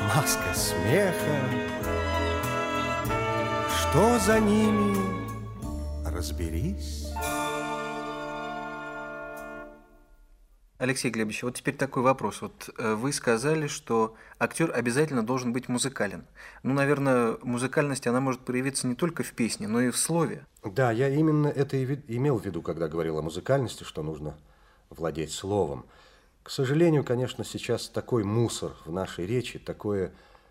маска смеха. Что за ними, разберись. Алексей Глебович, вот теперь такой вопрос. Вот вы сказали, что актер обязательно должен быть музыкален. Ну, наверное, музыкальность, она может проявиться не только в песне, но и в слове. Да, я именно это и имел в виду, когда говорил о музыкальности, что нужно владеть словом. К сожалению, конечно, сейчас такой мусор в нашей речи, такое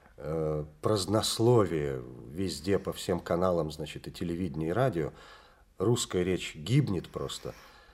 празднословие везде, по всем каналам, значит, и телевидение, и радио. Русская речь гибнет просто.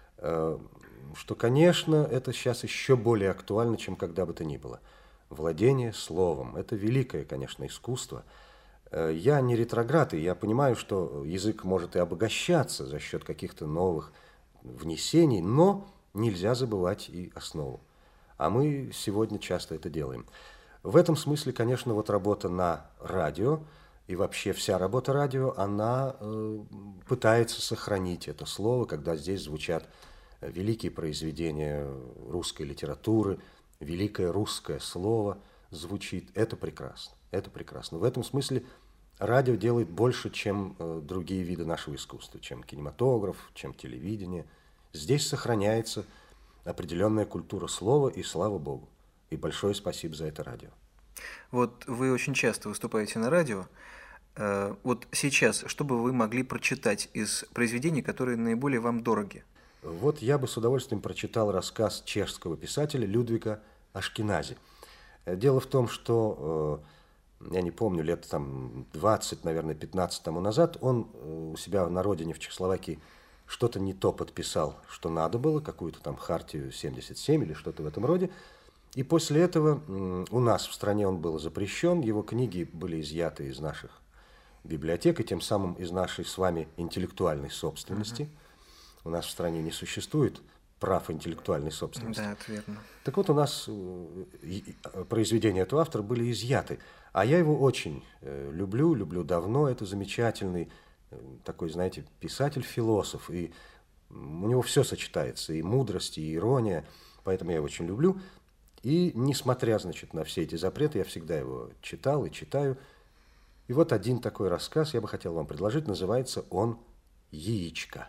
Что, конечно, это сейчас еще более актуально, чем когда бы то ни было. Владение словом – это великое, конечно, искусство. Я не ретроград, и я понимаю, что язык может и обогащаться за счет каких-то новых внесений, но нельзя забывать и основу. А мы сегодня часто это делаем. В этом смысле, конечно, вот работа на радио и вообще вся работа радио, она пытается сохранить это слово, когда здесь звучат великие произведения русской литературы, великое русское слово звучит. Это прекрасно, это прекрасно. В этом смысле радио делает больше, чем другие виды нашего искусства, чем кинематограф, чем телевидение. Здесь сохраняется определенная культура слова, и слава Богу. И большое спасибо за это радио. Вот вы очень часто выступаете на радио. Вот сейчас, что бы вы могли прочитать из произведений, которые наиболее вам дороги? Вот я бы с удовольствием прочитал рассказ чешского писателя Людвига Ашкенази. Дело в том, что, я не помню, лет там 20, наверное, 15 тому назад, он у себя на родине в Чехословакии что-то не то подписал, что надо было, какую-то там хартию 77 или что-то в этом роде. И после этого у нас в стране он был запрещен, его книги были изъяты из наших библиотек и тем самым из нашей с вами интеллектуальной собственности. У нас в стране не существует прав интеллектуальной собственности. Да, это верно. Так вот, у нас произведения этого автора были изъяты. А я его очень люблю давно. Это замечательный такой, знаете, писатель-философ. И у него все сочетается, и мудрость, и ирония. Поэтому я его очень люблю. И несмотря, значит, на все эти запреты, я всегда его читал и читаю. И вот один такой рассказ я бы хотел вам предложить. Называется он «Яичко».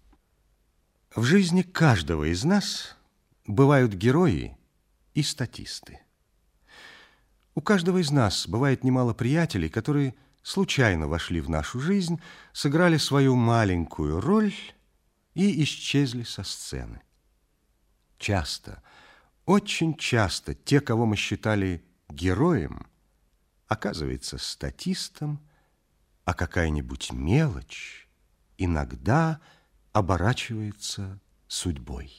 В жизни каждого из нас бывают герои и статисты. У каждого из нас бывает немало приятелей, которые случайно вошли в нашу жизнь, сыграли свою маленькую роль и исчезли со сцены. Часто, очень часто те, кого мы считали героем, оказывается статистом, а какая-нибудь мелочь иногда оборачивается судьбой.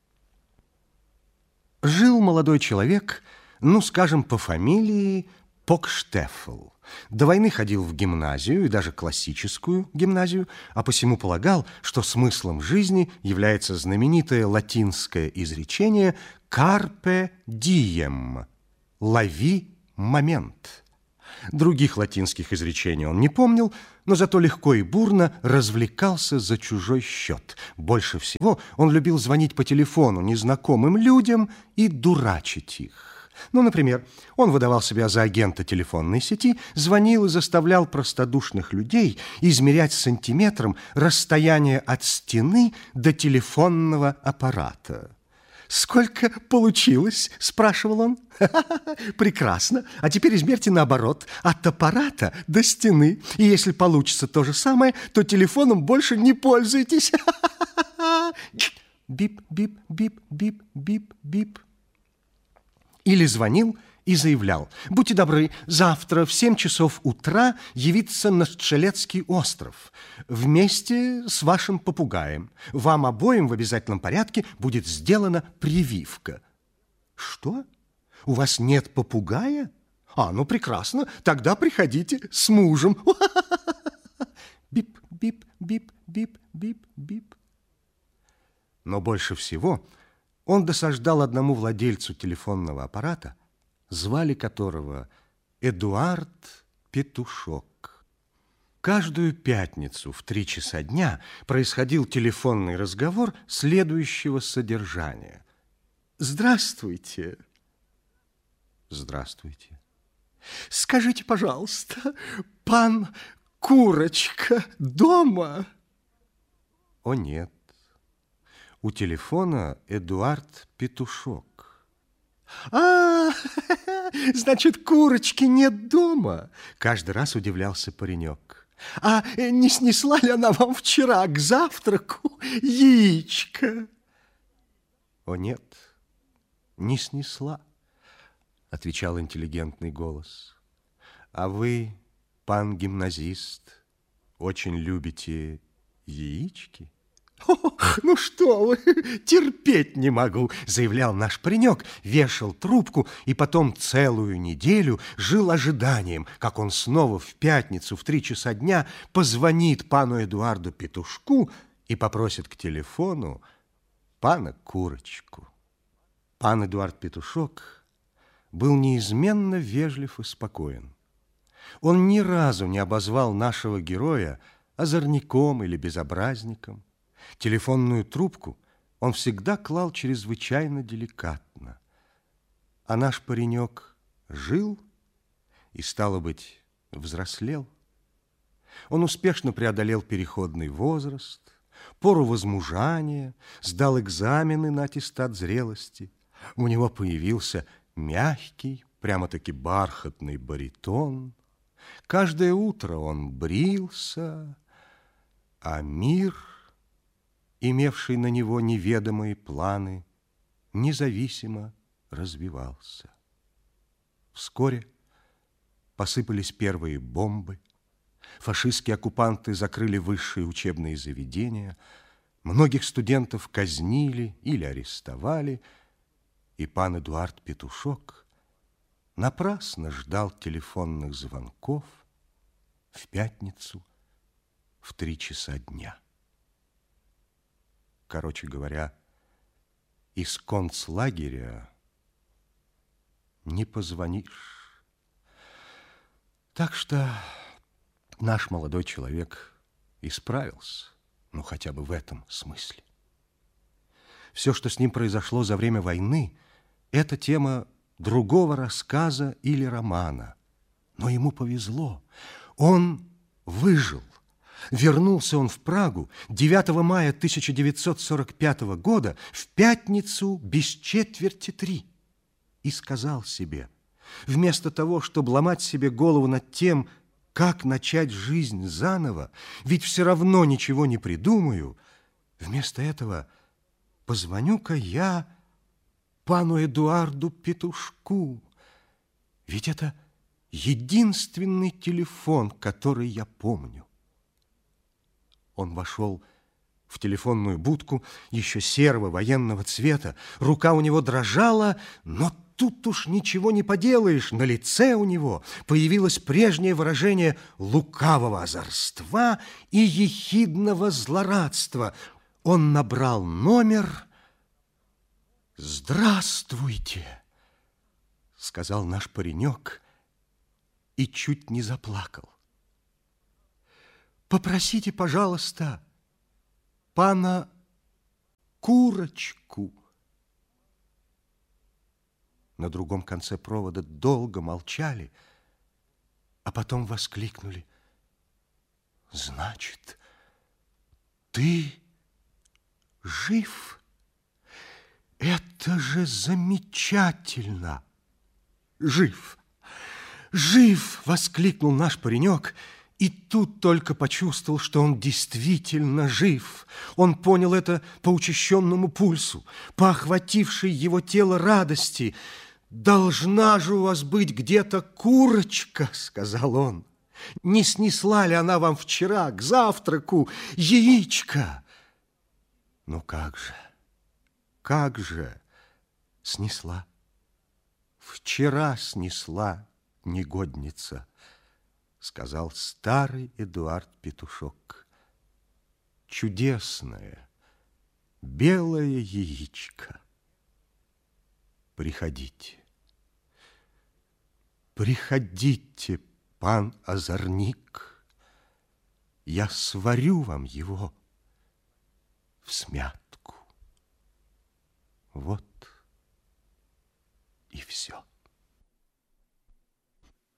Жил молодой человек, ну, скажем, по фамилии Покштефл. До войны ходил в гимназию, и даже классическую гимназию, а посему полагал, что смыслом жизни является знаменитое латинское изречение «carpe diem» – «лови момент». Других латинских изречений он не помнил, но зато легко и бурно развлекался за чужой счет. Больше всего он любил звонить по телефону незнакомым людям и дурачить их. Ну, например, он выдавал себя за агента телефонной сети, звонил и заставлял простодушных людей измерять сантиметром расстояние от стены до телефонного аппарата. «Сколько получилось?» – спрашивал он. «Прекрасно. А теперь измерьте наоборот, от аппарата до стены. И если получится то же самое, то телефоном больше не пользуйтесь». Бип, бип, бип, бип, бип, бип. Или звонил и заявлял: «Будьте добры, завтра в 7 часов утра явиться на Стрелецкий остров вместе с вашим попугаем. Вам обоим в обязательном порядке будет сделана прививка». «Что? У вас нет попугая? А, ну прекрасно, тогда приходите с мужем». Бип, бип, бип, бип, бип, бип. Но больше всего он досаждал одному владельцу телефонного аппарата, звали которого Эдуард Петушок. Каждую пятницу в 3 часа дня происходил телефонный разговор следующего содержания. «Здравствуйте». «Здравствуйте». Скажите, пожалуйста, пан Курочка дома? О, нет. У телефона Эдуард Петушок. А, значит, Курочки нет дома? Каждый раз удивлялся паренек. А не снесла ли она вам вчера к завтраку яичко? О, нет, не снесла, отвечал интеллигентный голос. А вы, пан гимназист, очень любите яички? О, ну что вы, терпеть не могу, заявлял наш паренек, вешал трубку и потом целую неделю жил ожиданием, как он снова в пятницу в 3 часа дня позвонит пану Эдуарду Петушку и попросит к телефону пана Курочку. Пан Эдуард Петушок был неизменно вежлив и спокоен. Он ни разу не обозвал нашего героя озорником или безобразником. Телефонную трубку он всегда клал чрезвычайно деликатно. А наш паренек жил и, стало быть, взрослел. Он успешно преодолел переходный возраст, пору возмужания, сдал экзамены на аттестат зрелости. У него появился мягкий, прямо-таки бархатный баритон. Каждое утро он брился, а мир, имевший на него неведомые планы, независимо развивался. Вскоре посыпались первые бомбы, фашистские оккупанты закрыли высшие учебные заведения, многих студентов казнили или арестовали, и пан Эдуард Петушок напрасно ждал телефонных звонков в пятницу в 3 часа дня. Короче говоря, из концлагеря не позвонишь. Так что наш молодой человек исправился, ну, хотя бы в этом смысле. Все, что с ним произошло за время войны, это тема другого рассказа или романа. Но ему повезло. Он выжил. Вернулся он в Прагу 9 мая 1945 года в пятницу без четверти 3 и сказал себе, вместо того, чтобы ломать себе голову над тем, как начать жизнь заново, ведь все равно ничего не придумаю, вместо этого позвоню-ка я пану Эдуарду Петушку, ведь это единственный телефон, который я помню. Он вошел в телефонную будку, еще серого военного цвета. Рука у него дрожала, но тут уж ничего не поделаешь. На лице у него появилось прежнее выражение лукавого озорства и ехидного злорадства. Он набрал номер. «Здравствуйте», — сказал наш паренек и чуть не заплакал. «Попросите, пожалуйста, пана Курочку». На другом конце провода долго молчали, а потом воскликнули: «Значит, ты жив? Это же замечательно!» «Жив! Жив!» — воскликнул наш паренек, и тут только почувствовал, что он действительно жив. Он понял это по учащенному пульсу, по охватившей его тело радости. «Должна же у вас быть где-то Курочка», — сказал он. «Не снесла ли она вам вчера к завтраку яичко?» «Ну как же снесла? Вчера снесла негодница», — сказал старый Эдуард Петушок. «Чудесное белое яичко. Приходите, приходите, пан озорник, я сварю вам его в смятку». Вот и все.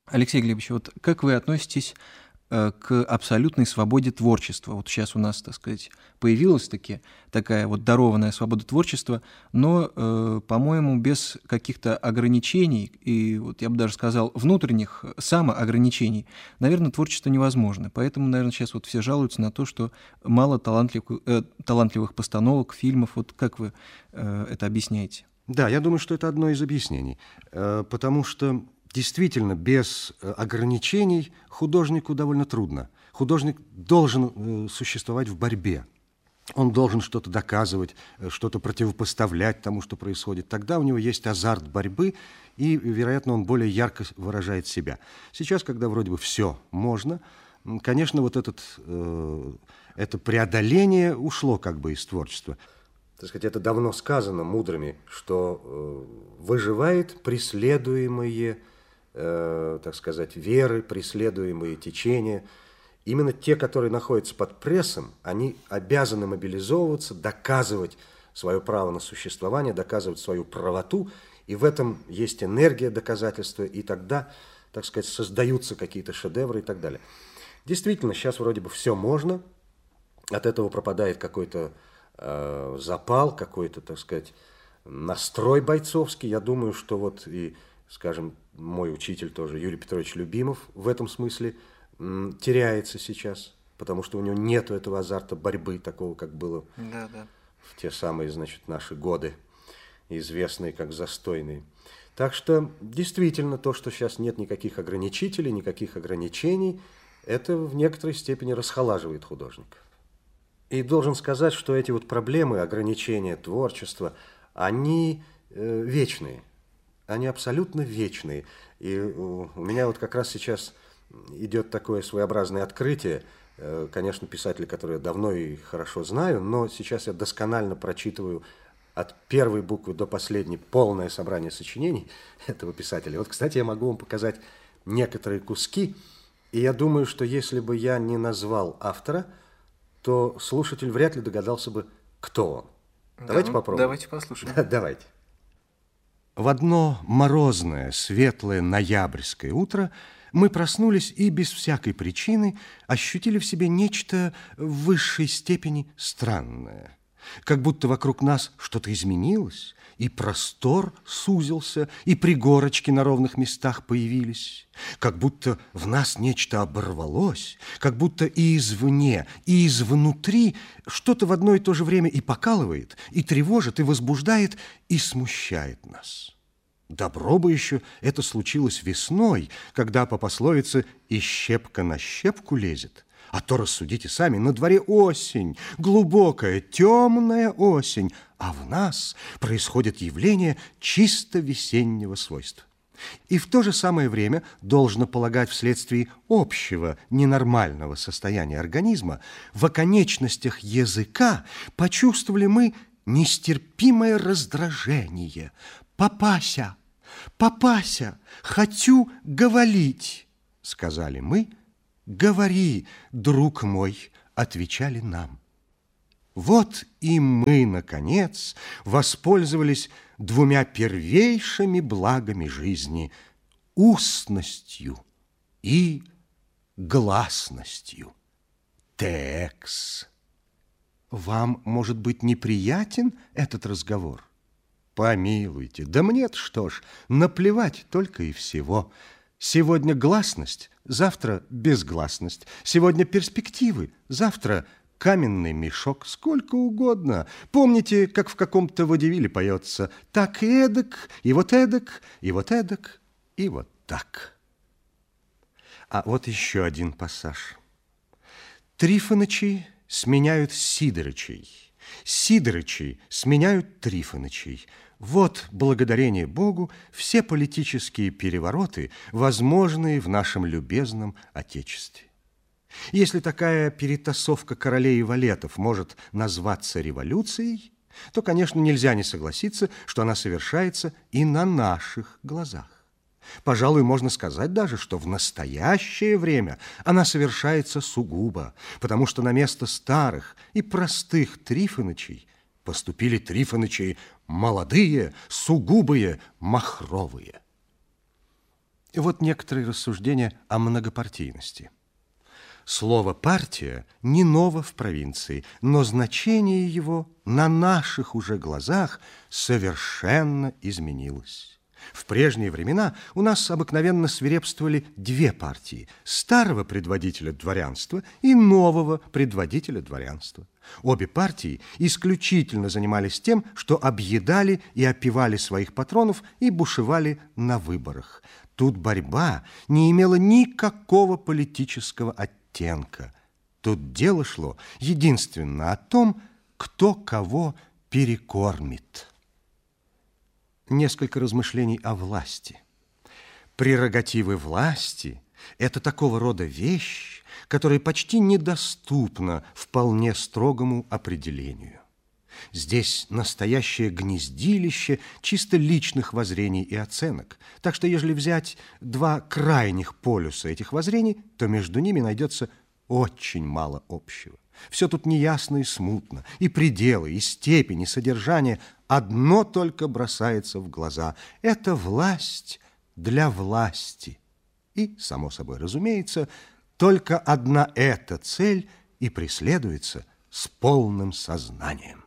Алексей Глебович, вот как вы относитесь к абсолютной свободе творчества? Вот сейчас у нас, так сказать, появилась такая вот дарованная свобода творчества, но, по-моему, без каких-то ограничений, и вот я бы даже сказал, внутренних самоограничений, наверное, творчество невозможно. Поэтому, наверное, сейчас вот все жалуются на то, что мало талантливых постановок, фильмов. Вот как вы это объясняете? Да, я думаю, что это одно из объяснений, потому что действительно без ограничений художнику довольно трудно. Художник должен существовать в борьбе. Он должен что-то доказывать, что-то противопоставлять тому, что происходит. Тогда у него есть азарт борьбы, и, вероятно, он более ярко выражает себя. Сейчас, когда вроде бы все можно, конечно, вот это преодоление ушло как бы из творчества. Так сказать, это давно сказано мудрыми, что выживает преследуемые, так сказать, веры, преследуемые течения. Именно те, которые находятся под прессом, они обязаны мобилизовываться, доказывать свое право на существование, доказывать свою правоту, и в этом есть энергия доказательства, и тогда, так сказать, создаются какие-то шедевры и так далее. Действительно, сейчас вроде бы все можно, от этого пропадает какой-то запал, какой-то, так сказать, настрой бойцовский. Я думаю, что вот и, скажем, мой учитель тоже, Юрий Петрович Любимов, в этом смысле теряется сейчас, потому что у него нету этого азарта борьбы, такого, как было в те самые, значит, наши годы, известные как застойные. Так что, действительно, то, что сейчас нет никаких ограничителей, никаких ограничений, это в некоторой степени расхолаживает художника. И должен сказать, что эти вот проблемы, ограничения творчества, они вечные. Они абсолютно вечные. И у меня вот как раз сейчас идет такое своеобразное открытие. Конечно, писатель, который я давно и хорошо знаю, но сейчас я досконально прочитываю от первой буквы до последней полное собрание сочинений этого писателя. Вот, кстати, я могу вам показать некоторые куски. И я думаю, что если бы я не назвал автора, то слушатель вряд ли догадался бы, кто он. Давайте попробуем. Давайте послушаем. Давайте. В одно морозное, светлое ноябрьское утро мы проснулись и без всякой причины ощутили в себе нечто в высшей степени странное. Как будто вокруг нас что-то изменилось, и простор сузился, и пригорочки на ровных местах появились. Как будто в нас нечто оборвалось, как будто и извне, и извнутри что-то в одно и то же время и покалывает, и тревожит, и возбуждает, и смущает нас. Добро бы еще это случилось весной, когда по пословице «и щепка на щепку лезет». А то рассудите сами, на дворе осень, глубокая, темная осень, а в нас происходит явление чисто весеннего свойства. И в то же самое время, должно полагать, вследствие общего ненормального состояния организма, в оконечностях языка почувствовали мы нестерпимое раздражение. «Папася, папася, хочу говорить», — сказали мы. «Говори, друг мой», — отвечали нам. Вот и мы, наконец, воспользовались двумя первейшими благами жизни — устностью и гласностью. Текс. Вам, может быть, неприятен этот разговор? Помилуйте, да мне-то что ж, наплевать только и всего. Сегодня гласность, завтра безгласность. Сегодня перспективы, завтра каменный мешок. Сколько угодно. Помните, как в каком-то водевиле поется «так и эдак, и вот эдак, и вот эдак, и вот так». А вот еще один пассаж. Трифонычи сменяют Сидорычей. Сидорычи сменяют Трифонычей. Вот, благодарение Богу, все политические перевороты, возможные в нашем любезном Отечестве. Если такая перетасовка королей и валетов может назваться революцией, то, конечно, нельзя не согласиться, что она совершается и на наших глазах. Пожалуй, можно сказать даже, что в настоящее время она совершается сугубо, потому что на место старых и простых Трифонычей поступили Трифонычи молодые, сугубые, махровые. Вот некоторые рассуждения о многопартийности. Слово «партия» не ново в провинции, но значение его на наших уже глазах совершенно изменилось. В прежние времена у нас обыкновенно свирепствовали две партии – старого предводителя дворянства и нового предводителя дворянства. Обе партии исключительно занимались тем, что объедали и опивали своих патронов и бушевали на выборах. Тут борьба не имела никакого политического оттенка. Тут дело шло единственно о том, кто кого перекормит. Несколько размышлений о власти. Прерогативы власти – это такого рода вещь, которая почти недоступна вполне строгому определению. Здесь настоящее гнездилище чисто личных воззрений и оценок. Так что, если взять два крайних полюса этих воззрений, то между ними найдется очень мало общего. Все тут неясно и смутно, и пределы, и степень, и содержание. Одно только бросается в глаза – это власть для власти. И, само собой разумеется, только одна эта цель и преследуется с полным сознанием.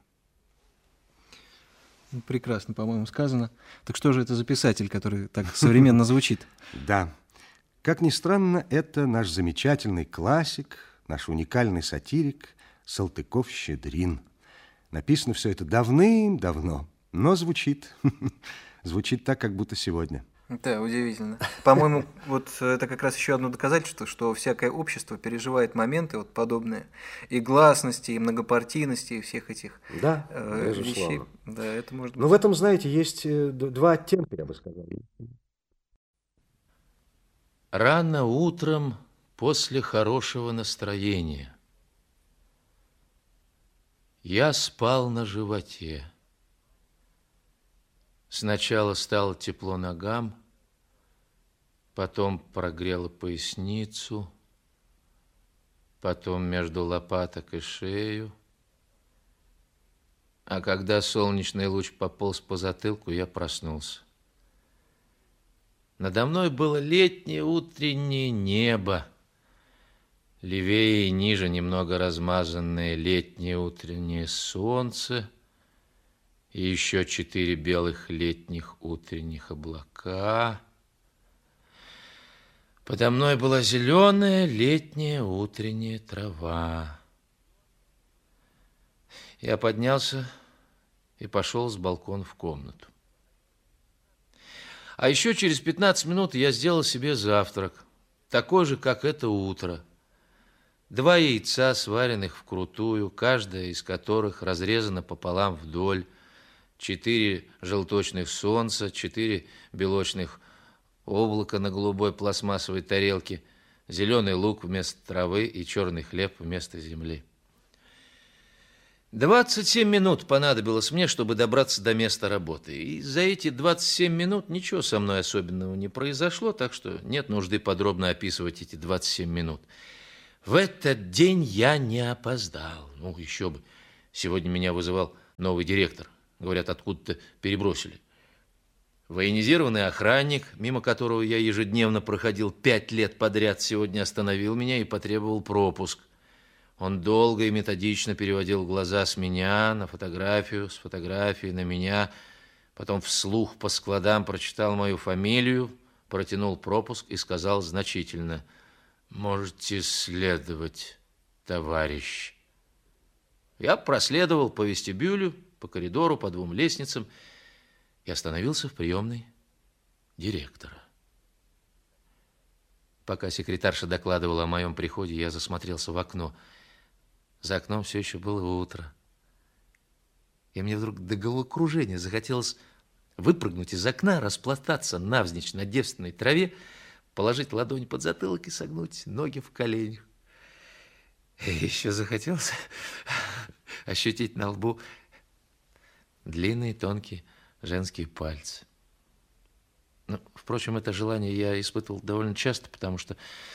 Прекрасно, по-моему, сказано. Так что же это за писатель, который так современно звучит? Да. Как ни странно, это наш замечательный классик, наш уникальный сатирик Салтыков-Щедрин. Написано все это давным-давно, но звучит. Звучит так, как будто сегодня. Да, удивительно. По-моему, вот это как раз еще одно доказательство, что всякое общество переживает моменты вот подобные и гласности, и многопартийности, и всех этих вещей. Да, это может быть. Но в этом, знаете, есть два оттенка, я бы сказал. Рано утром после хорошего настроения я спал на животе. Сначала стало тепло ногам, потом прогрело поясницу, потом между лопаток и шею. А когда солнечный луч пополз по затылку, я проснулся. Надо мной было летнее утреннее небо, левее и ниже немного размазанное летнее утреннее солнце, и еще 4 белых летних утренних облака. Подо мной была зеленая летняя утренняя трава. Я поднялся и пошел с балкона в комнату. А еще через 15 минут я сделал себе завтрак, такой же, как это утро. 2 яйца, сваренных вкрутую, каждое из которых разрезано пополам вдоль, 4 желточных солнца, 4 белочных облака на голубой пластмассовой тарелке, зеленый лук вместо травы и черный хлеб вместо земли. 27 минут понадобилось мне, чтобы добраться до места работы. И за эти 27 минут ничего со мной особенного не произошло, так что нет нужды подробно описывать эти 27 минут. В этот день я не опоздал. Ну, еще бы. Сегодня меня вызывал новый директор. Говорят, откуда-то перебросили. Военизированный охранник, мимо которого я ежедневно проходил 5 лет подряд, сегодня остановил меня и потребовал пропуск. Он долго и методично переводил глаза с меня на фотографию, с фотографии на меня, потом вслух по складам прочитал мою фамилию, протянул пропуск и сказал значительно: «Можете следовать, товарищ». Я проследовал по вестибюлю, по коридору, по 2 лестницам и остановился в приемной директора. Пока секретарша докладывала о моем приходе, я засмотрелся в окно. За окном все еще было утро. И мне вдруг до головокружения захотелось выпрыгнуть из окна, распластаться навзничь на девственной траве, положить ладонь под затылок и согнуть ноги в коленях. И еще захотелось ощутить на лбу длинные тонкие женские пальцы. Но, впрочем, это желание я испытывал довольно часто, потому что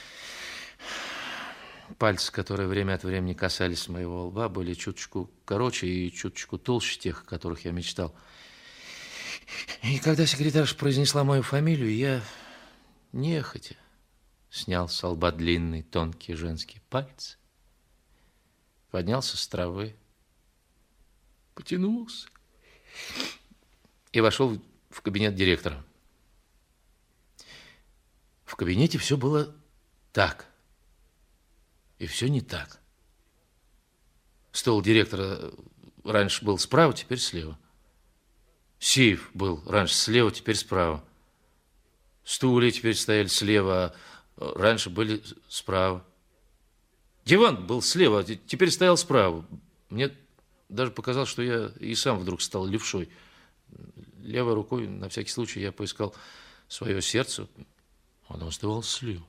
пальцы, которые время от времени касались моего лба, были чуточку короче и чуточку толще тех, о которых я мечтал. И когда секретарша произнесла мою фамилию, я нехотя снял с лба длинный тонкий женский палец, поднялся с травы, потянулся и вошел в кабинет директора. В кабинете все было так, и все не так. Стол директора раньше был справа, теперь слева. Сейф был раньше слева, теперь справа. Стулья теперь стояли слева, а раньше были справа. Диван был слева, а теперь стоял справа. Мне даже показалось, что я и сам вдруг стал левшой. Левой рукой, на всякий случай, я поискал свое сердце. Оно оставалось слева.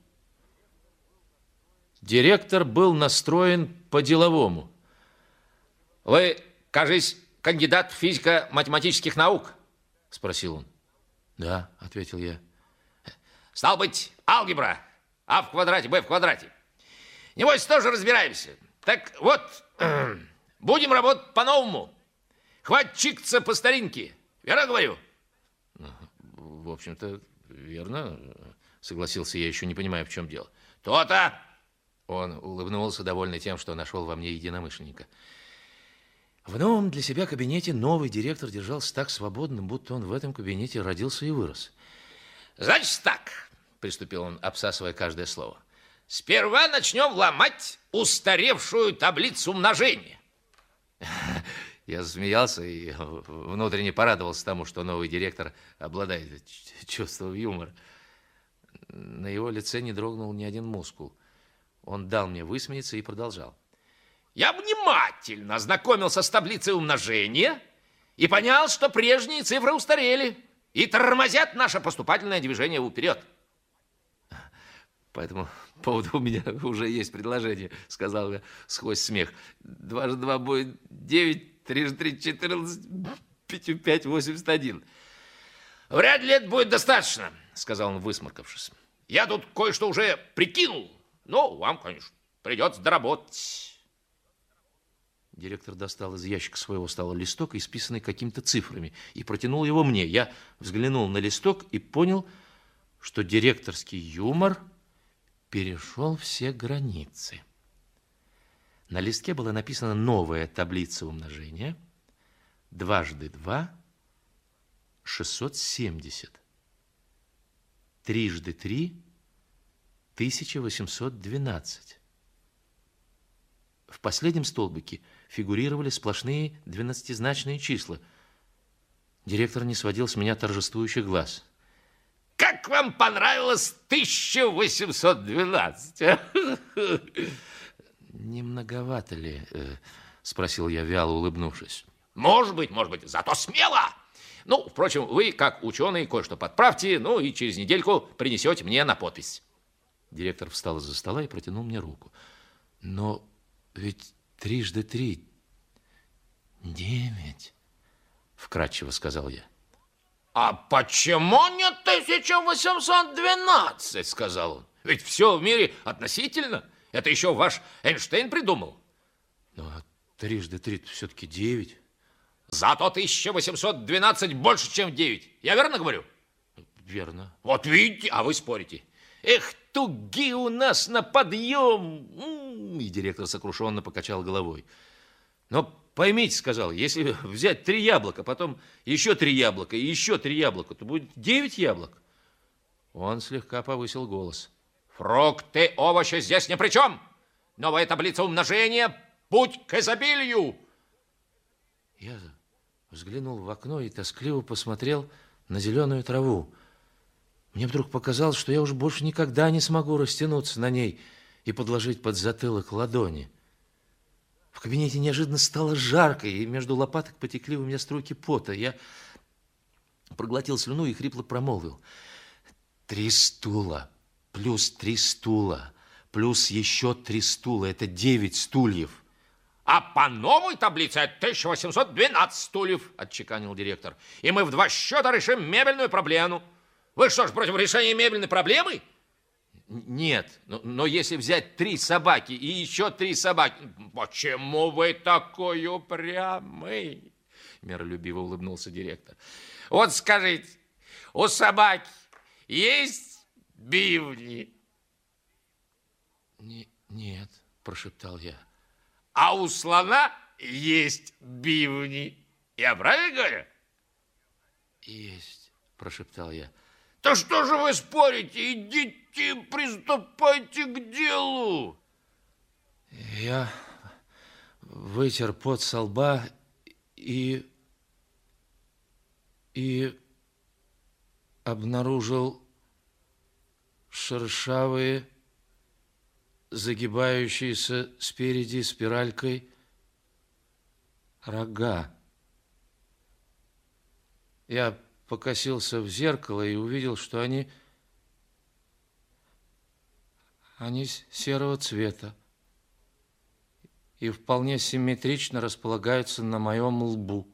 Директор был настроен по-деловому. «Вы, кажись, кандидат физико-математических наук?» – спросил он. «Да», – ответил я. «Стал быть, алгебра. А в квадрате, б в квадрате. Небось, тоже разбираемся. Так вот, будем работать по-новому. Хватит чикаться по старинке. Верно говорю?» «В общем-то, верно», – согласился я, еще не понимая, в чем дело. «То-то!» – он улыбнулся, довольный тем, что нашел во мне единомышленника. В новом для себя кабинете новый директор держался так свободно, будто он в этом кабинете родился и вырос. «Значит так», – приступил он, обсасывая каждое слово, «сперва начнем ломать устаревшую таблицу умножения». Я засмеялся и внутренне порадовался тому, что новый директор обладает чувством юмора. На его лице не дрогнул ни один мускул. Он дал мне высмеяться и продолжал. «Я внимательно ознакомился с таблицей умножения и понял, что прежние цифры устарели и тормозят наше поступательное движение вперед». «По этому поводу у меня уже есть предложение», — сказал я сквозь смех. 2 × 2 будет 9, 3 × 3 14, 5 × 5 81. «Вряд ли это будет достаточно», — сказал он, высморкавшись. «Я тут кое-что уже прикинул. Ну, вам, конечно, придется доработать». Директор достал из ящика своего стола листок, исписанный какими-то цифрами, и протянул его мне. Я взглянул на листок и понял, что директорский юмор перешел все границы. На листке была написана новая таблица умножения. 2 × 2 – 670. 3 × 3 – 1812. В последнем столбике фигурировали сплошные 12-значные числа. Директор не сводил с меня торжествующих глаз. «Как вам понравилось 1812?» «Не многовато ли?» – спросил я, вяло улыбнувшись. Может быть, зато смело. Ну, впрочем, вы, как ученый, кое-что подправьте, ну и через недельку принесете мне на подпись». Директор встал из-за стола и протянул мне руку. «Но ведь 3 × 3 – 9, вкратчиво сказал я. «А почему не 1812, сказал он. Ведь все в мире относительно. Это еще ваш Эйнштейн придумал». «Ну, а 3 × 3 – все-таки 9. «Зато 1812 больше, чем 9. Я верно говорю?» «Верно». «Вот видите, а вы спорите. Эх, туги у нас на подъем!» И директор сокрушенно покачал головой. «Но поймите, — сказал, — если взять 3 яблока, потом еще 3 яблока и еще 3 яблока, то будет 9 яблок». Он слегка повысил голос. «Фрукты, овощи здесь ни при чем. Новая таблица умножения – путь к изобилию». Я взглянул в окно и тоскливо посмотрел на зеленую траву. Мне вдруг показалось, что я уже больше никогда не смогу растянуться на ней и подложить под затылок ладони. В кабинете неожиданно стало жарко, и между лопаток потекли у меня струйки пота. Я проглотил слюну и хрипло промолвил. 3 стула, плюс 3 стула, плюс еще 3 стула. Это 9 стульев. «А по новой таблице 1812 стульев», – отчеканил директор. «И мы в 2 счета решим мебельную проблему». «Вы что ж, против решения мебельной проблемы?» «Нет, но если взять 3 собаки и еще 3 собаки...» «Почему вы такой упрямый?» – миролюбиво улыбнулся директор. «Вот скажите, у собаки есть бивни? Нет, прошептал я. А у слона есть бивни. Я правильно говорю? Есть, прошептал я. Да что же вы спорите? Идите, приступайте к делу. Я вытер пот со лба и обнаружил шершавые, загибающиеся спереди спиралькой рога. Я покосился в зеркало и увидел, что они серого цвета и вполне симметрично располагаются на моем лбу.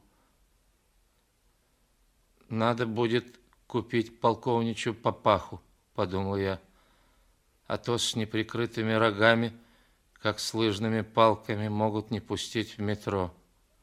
Надо будет купить полковничью папаху, подумал я, а то с неприкрытыми рогами, как с лыжными палками, могут не пустить в метро.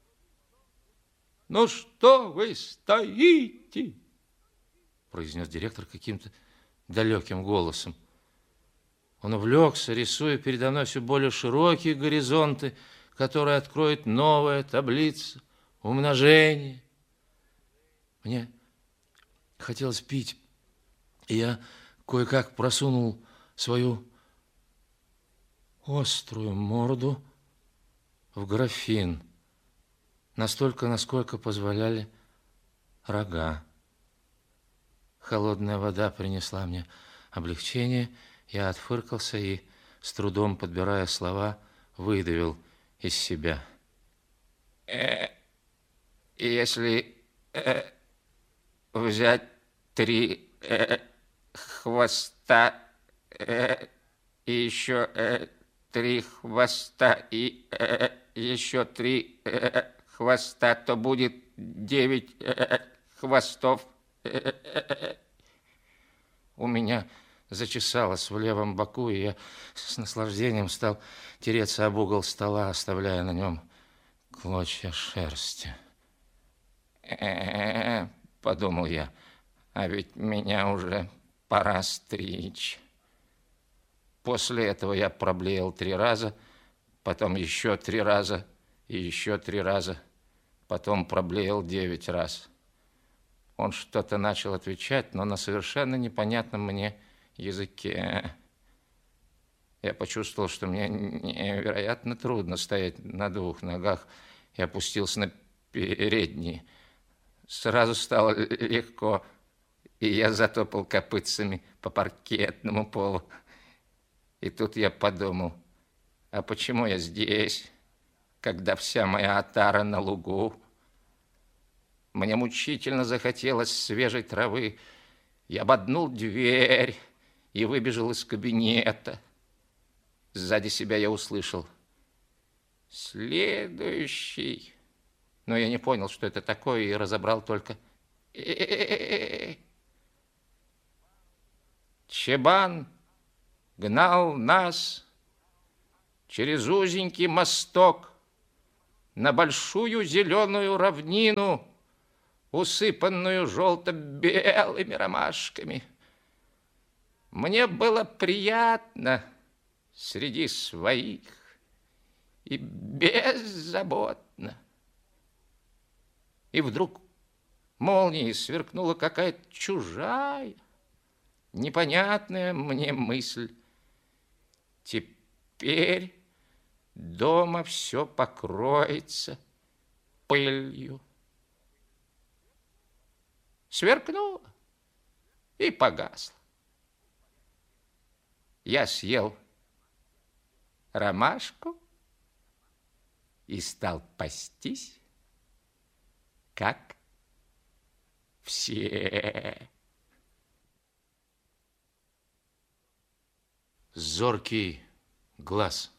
Ну что вы стоите? Произнес директор каким-то далеким голосом. Он увлекся, рисуя передо мной все более широкие горизонты, которые откроет новая таблица умножения. Мне хотелось пить, и я кое-как просунул свою острую морду в графин, настолько, насколько позволяли рога. Холодная вода принесла мне облегчение. Я отфыркался и, с трудом подбирая слова, выдавил из себя. Если взять 3 хвоста и еще 3 хвоста и еще 3 хвоста, то будет 9 хвостов. У меня зачесалось в левом боку, и я с наслаждением стал тереться об угол стола, оставляя на нем клочья шерсти. Подумал я, а ведь меня уже пора стричь. После этого я проблеял 3 раза, потом еще 3 раза и еще 3 раза, потом проблеял 9 раз. Он что-то начал отвечать, но на совершенно непонятном мне языке. Я почувствовал, что мне невероятно трудно стоять на 2 ногах, и опустился на передние. Сразу стало легко, и я затопал копытцами по паркетному полу. И тут я подумал, а почему я здесь, когда вся моя отара на лугу? Мне мучительно захотелось свежей травы. Я обогнул дверь и выбежал из кабинета. Сзади себя я услышал: следующий. Но я не понял, что это такое, и разобрал только Чебан гнал нас через узенький мосток на большую зеленую равнину, усыпанную желто-белыми ромашками. Мне было приятно среди своих и беззаботно. И вдруг молнией сверкнула какая-то чужая, непонятная мне мысль. Теперь дома все покроется пылью. Сверкнуло и погасло. Я съел ромашку и стал пастись, как все. Зоркий глаз.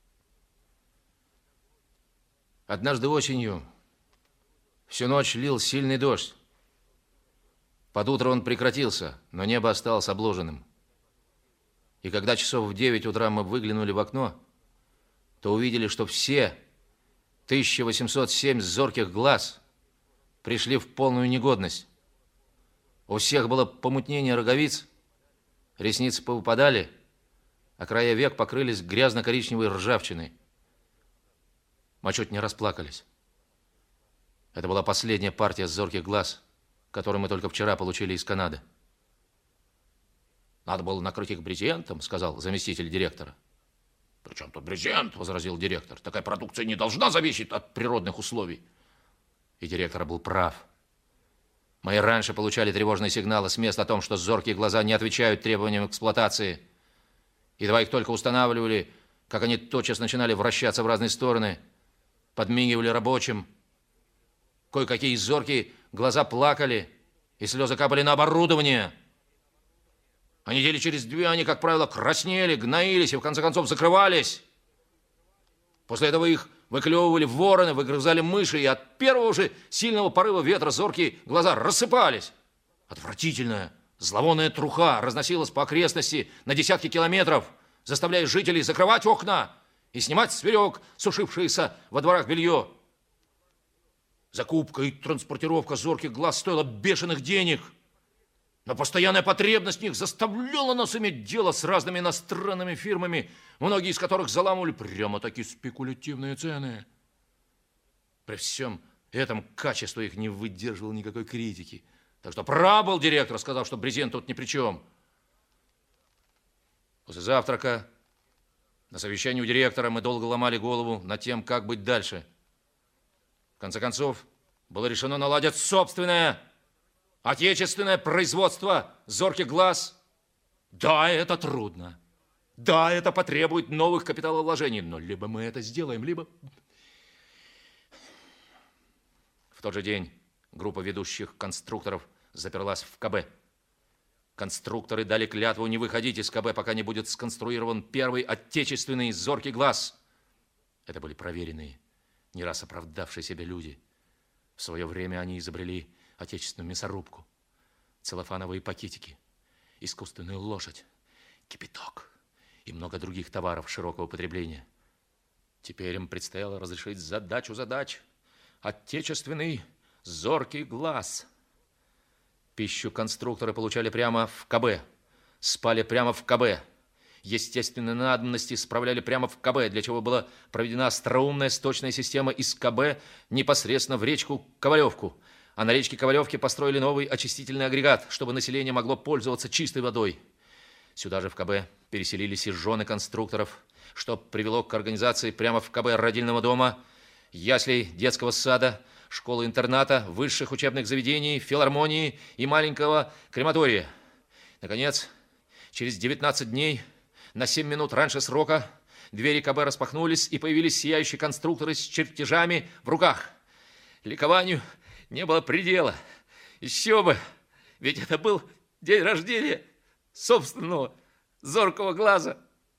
Однажды осенью всю ночь лил сильный дождь. Под утро он прекратился, но небо осталось обложенным. И когда часов в 9 утра мы выглянули в окно, то увидели, что все 1807 зорких глаз пришли в полную негодность. У всех было помутнение роговиц, ресницы повыпадали, а края век покрылись грязно-коричневой ржавчиной. Мы чуть не расплакались. Это была последняя партия зорких глаз, которую мы только вчера получили из Канады. «Надо было накрыть их брезентом», — сказал заместитель директора. «При чем тут брезент?» — возразил директор. «Такая продукция не должна зависеть от природных условий». И директор был прав. Мы и раньше получали тревожные сигналы с мест о том, что зоркие глаза не отвечают требованиям эксплуатации. Едва их только устанавливали, как они тотчас начинали вращаться в разные стороны, подмигивали рабочим. Кое-какие зоркие глаза плакали, и слезы капали на оборудование. А недели через 2 они, как правило, краснели, гноились и в конце концов закрывались. После этого их выклевывали вороны, выгрызали мыши, и от первого же сильного порыва ветра зоркие глаза рассыпались. Отвратительная, зловонная труха разносилась по окрестности на десятки километров, заставляя жителей закрывать окна и снимать с веревок сушившееся во дворах белье. Закупка и транспортировка зорких глаз стоила бешеных денег, но постоянная потребность в них заставляла нас иметь дело с разными иностранными фирмами, многие из которых заламывали прямо-таки спекулятивные цены. При всем этом качество их не выдерживало никакой критики. Так что прав был директор, сказав, что брезент тут ни при чем. После завтрака на совещании у директора мы долго ломали голову над тем, как быть дальше. В конце концов, было решено наладить собственное отечественное производство зорких глаз. Да, это трудно. Да, это потребует новых капиталовложений. Но либо мы это сделаем, либо... В тот же день группа ведущих конструкторов заперлась в КБ. Конструкторы дали клятву не выходить из КБ, пока не будет сконструирован первый отечественный зоркий глаз. Это были проверенные, не раз оправдавшие себя люди. В свое время они изобрели отечественную мясорубку, целлофановые пакетики, искусственную лошадь, кипяток и много других товаров широкого потребления. Теперь им предстояло разрешить задачу задач – отечественный зоркий глаз. Пищу конструкторы получали прямо в КБ, спали прямо в КБ, естественные надобности справляли прямо в КБ, для чего была проведена остроумная сточная система из КБ непосредственно в речку Ковалевку. А на речке Ковалевке построили новый очистительный агрегат, чтобы население могло пользоваться чистой водой. Сюда же в КБ переселились и жены конструкторов, что привело к организации прямо в КБ родильного дома, яслей, детского сада, школы-интерната, высших учебных заведений, филармонии и маленького крематория. Наконец, через 19 дней, на 7 минут раньше срока, двери КБ распахнулись, и появились сияющие конструкторы с чертежами в руках. Ликованию не было предела. Еще бы, ведь это был день рождения собственного зоркого глаза.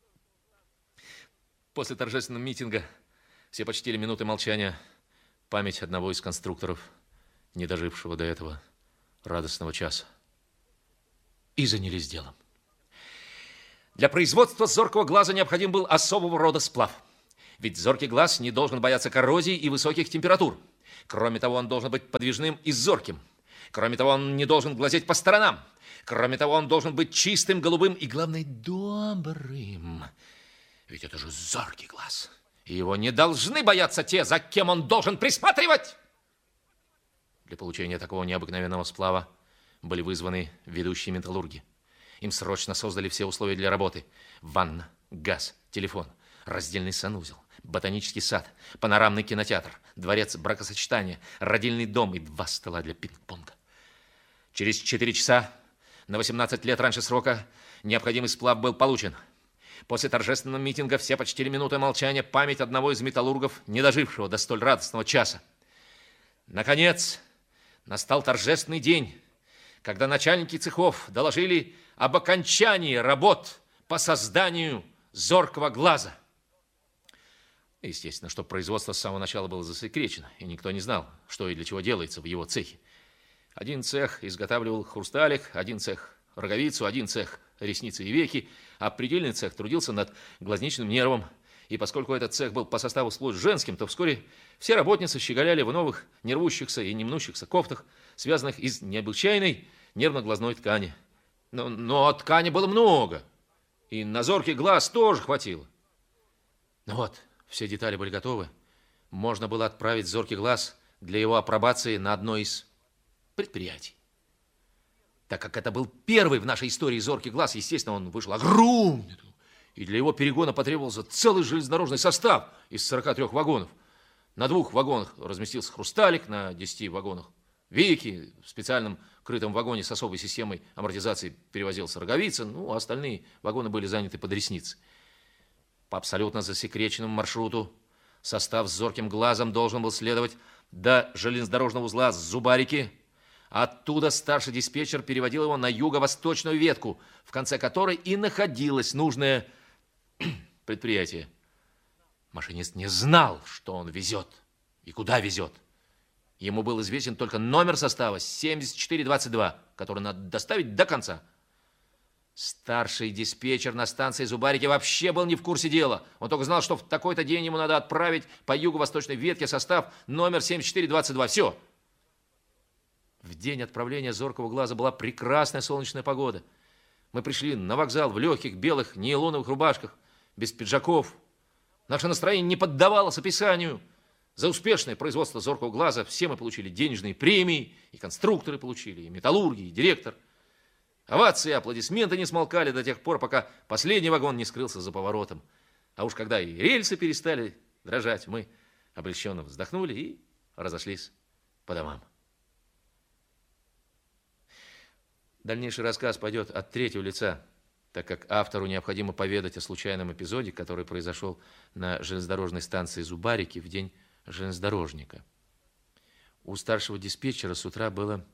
После торжественного митинга все почтили минуты молчания память одного из конструкторов, не дожившего до этого радостного часа. И занялись делом. Для производства зоркого глаза необходим был особого рода сплав. Ведь зоркий глаз не должен бояться коррозии и высоких температур. Кроме того, он должен быть подвижным и зорким. Кроме того, он не должен глазеть по сторонам. Кроме того, он должен быть чистым, голубым и, главное, добрым. Ведь это же зоркий глаз. И его не должны бояться те, за кем он должен присматривать. Для получения такого необыкновенного сплава были вызваны ведущие металлурги. Им срочно создали все условия для работы. Ванна, газ, телефон, раздельный санузел, ботанический сад, панорамный кинотеатр, дворец бракосочетания, родильный дом и 2 стола для пинг-понга. Через 4 часа, на 18 лет раньше срока, необходимый сплав был получен. После торжественного митинга все почтили минутой молчания память одного из металлургов, не дожившего до столь радостного часа. Наконец, настал торжественный день, когда начальники цехов доложили об окончании работ по созданию зоркого глаза. Естественно, что производство с самого начала было засекречено, и никто не знал, что и для чего делается в его цехе. Один цех изготавливал хрусталик, один цех роговицу, один цех ресницы и веки, а предельный цех трудился над глазничным нервом. И поскольку этот цех был по составу сплошь женским, то вскоре все работницы щеголяли в новых нервущихся и не мнущихся кофтах, связанных из необычайной нервно-глазной ткани. Но ткани было много, и на зоркий глаз тоже хватило. Ну вот, все детали были готовы. Можно было отправить зоркий глаз для его апробации на одно из предприятий. Так как это был первый в нашей истории зоркий глаз, естественно, он вышел огромный. И для его перегона потребовался целый железнодорожный состав из 43 вагонов. На 2 вагонах разместился «Хрусталик», на 10 вагонах «Вики». В специальном крытом вагоне с особой системой амортизации перевозился «Роговицын», ну, а остальные вагоны были заняты под ресницы. По абсолютно засекреченному маршруту состав с зорким глазом должен был следовать до железнодорожного узла Зубарики. Оттуда старший диспетчер переводил его на юго-восточную ветку, в конце которой и находилось нужное предприятие. Машинист не знал, что он везет и куда везет. Ему был известен только номер состава 7422, который надо доставить до конца. Старший диспетчер на станции Зубарики вообще был не в курсе дела. Он только знал, что в такой-то день ему надо отправить по юго-восточной ветке состав номер 7422. Все. В день отправления зоркого глаза была прекрасная солнечная погода. Мы пришли на вокзал в легких белых нейлоновых рубашках, без пиджаков. Наше настроение не поддавалось описанию. За успешное производство зоркого глаза все мы получили денежные премии, и конструкторы получили, и металлурги, и директор. Овации и аплодисменты не смолкали до тех пор, пока последний вагон не скрылся за поворотом. А уж когда и рельсы перестали дрожать, мы облегченно вздохнули и разошлись по домам. Дальнейший рассказ пойдет от третьего лица, так как автору необходимо поведать о случайном эпизоде, который произошел на железнодорожной станции Зубарики в день железнодорожника. У старшего диспетчера с утра было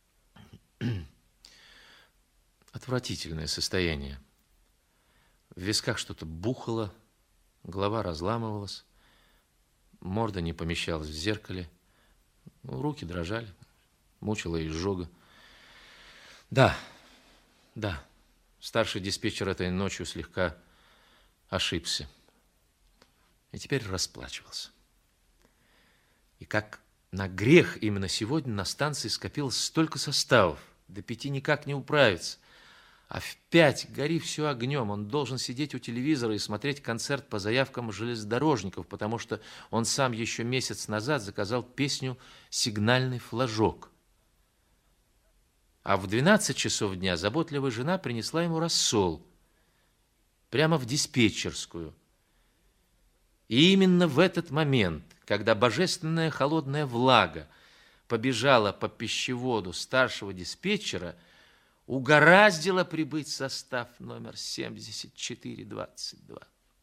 отвратительное состояние. В висках что-то бухало, голова разламывалась, морда не помещалась в зеркале, руки дрожали, мучила изжога. Да, старший диспетчер этой ночью слегка ошибся и теперь расплачивался. И как на грех именно сегодня на станции скопилось столько составов, до 5 никак не управиться. А в 5 гори все огнем. Он должен сидеть у телевизора и смотреть концерт по заявкам железнодорожников, потому что он сам еще месяц назад заказал песню «Сигнальный флажок». А в 12 часов дня заботливая жена принесла ему рассол прямо в диспетчерскую. И именно в этот момент, когда божественная холодная влага побежала по пищеводу старшего диспетчера, угораздило прибыть состав номер 7422.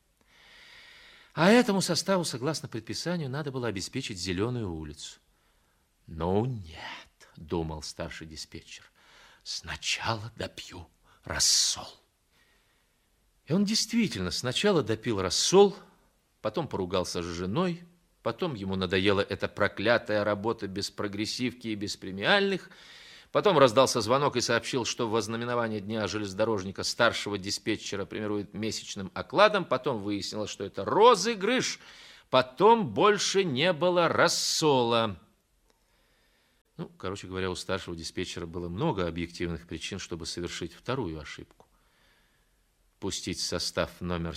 А этому составу, согласно предписанию, надо было обеспечить Зеленую улицу. Ну нет, думал старший диспетчер, сначала допью рассол. И он действительно сначала допил рассол, потом поругался с женой, потом ему надоела эта проклятая работа без прогрессивки и без премиальных. Потом раздался звонок и сообщил, что в ознаменование дня железнодорожника старшего диспетчера премируют месячным окладом. Потом выяснилось, что это розыгрыш. Потом больше не было рассола. Ну, короче говоря, у старшего диспетчера было много объективных причин, чтобы совершить вторую ошибку. Пустить состав номер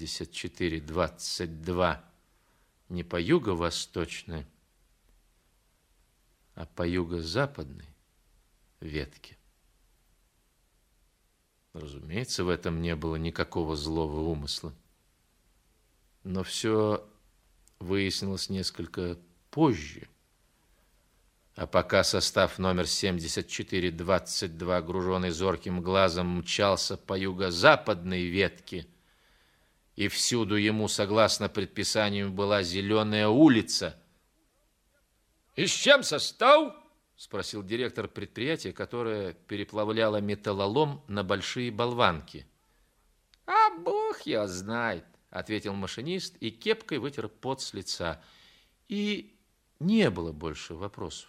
7422 не по юго-восточной, а по юго-западной ветке. Разумеется, в этом не было никакого злого умысла. Но все выяснилось несколько позже. А пока состав номер 7422, груженный зорким глазом, мчался по юго-западной ветке, и всюду ему, согласно предписанию, была Зеленая улица. «И с чем состав?» — спросил директор предприятия, которое переплавляло металлолом на большие болванки. «А бог его знает», — ответил машинист и кепкой вытер пот с лица. И не было больше вопросов.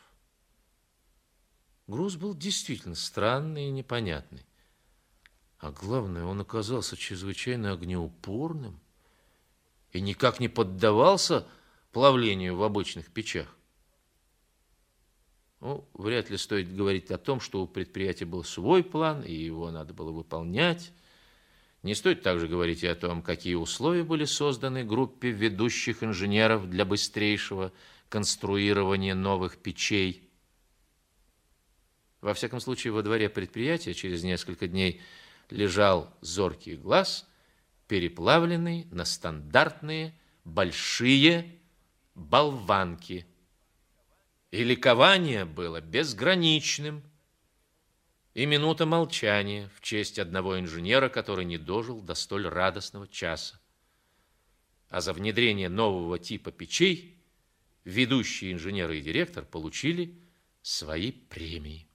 Груз был действительно странный и непонятный. А главное, он оказался чрезвычайно огнеупорным и никак не поддавался плавлению в обычных печах. Ну, вряд ли стоит говорить о том, что у предприятия был свой план, и его надо было выполнять. Не стоит также говорить и о том, какие условия были созданы группе ведущих инженеров для быстрейшего конструирования новых печей. Во всяком случае, во дворе предприятия через несколько дней лежал зоркий глаз, переплавленный на стандартные большие болванки. И ликование было безграничным. И минута молчания в честь одного инженера, который не дожил до столь радостного часа. А за внедрение нового типа печей ведущие инженеры и директор получили свои премии.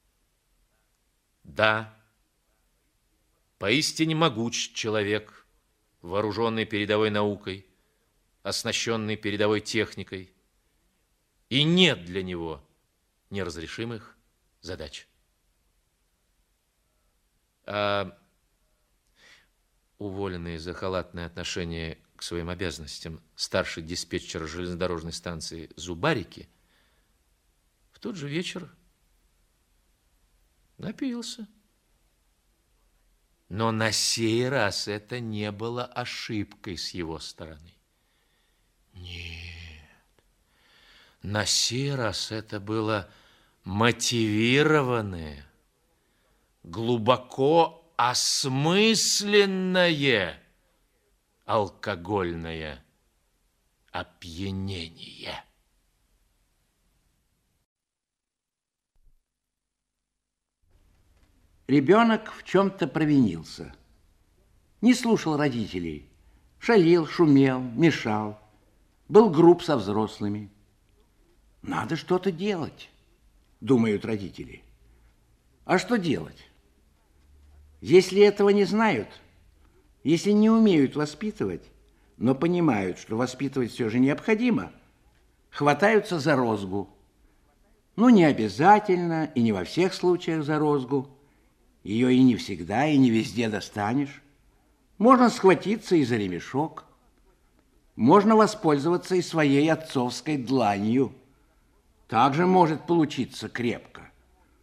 Да, поистине могуч человек, вооруженный передовой наукой, оснащенный передовой техникой, и нет для него неразрешимых задач. А уволенный за халатное отношение к своим обязанностям старший диспетчер железнодорожной станции Зубарики в тот же вечер напился. Но на сей раз это не было ошибкой с его стороны. Нет, на сей раз это было мотивированное, глубоко осмысленное алкогольное опьянение. Ребенок в чем-то провинился. Не слушал родителей, шалил, шумел, мешал, был груб со взрослыми. Надо что-то делать, думают родители. А что делать? Если этого не знают, если не умеют воспитывать, но понимают, что воспитывать все же необходимо, хватаются за розгу. Ну, не обязательно и не во всех случаях за розгу. Ее и не всегда, и не везде достанешь. Можно схватиться и за ремешок. Можно воспользоваться и своей отцовской дланью. Также может получиться крепко.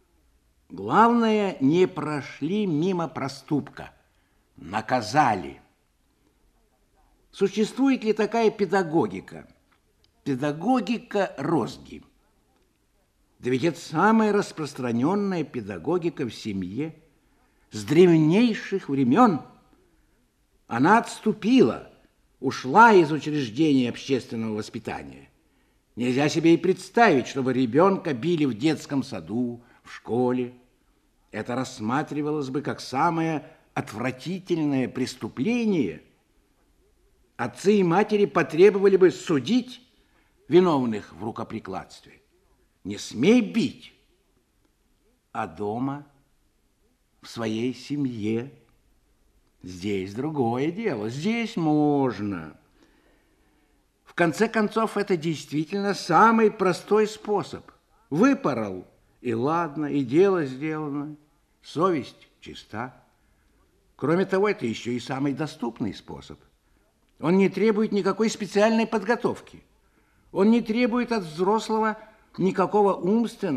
Главное, не прошли мимо проступка. Наказали. Существует ли такая педагогика? Педагогика розги. Да ведь это самая распространенная педагогика в семье. С древнейших времен она отступила, ушла из учреждений общественного воспитания. Нельзя себе и представить, чтобы ребенка били в детском саду, в школе. Это рассматривалось бы как самое отвратительное преступление. Отцы и матери потребовали бы судить виновных в рукоприкладстве. Не смей бить. А дома, в своей семье, здесь другое дело. Здесь можно. В конце концов, это действительно самый простой способ. Выпорол, и ладно, и дело сделано. Совесть чиста. Кроме того, это еще и самый доступный способ. Он не требует никакой специальной подготовки. Он не требует от взрослого никакого умственного,